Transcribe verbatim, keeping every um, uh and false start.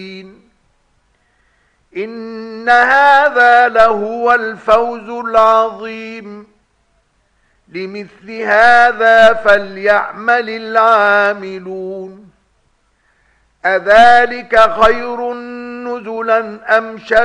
إن هذا لهو الفوز العظيم. لمثل هذا فليعمل العاملون. أذلك خير نزلا أم شر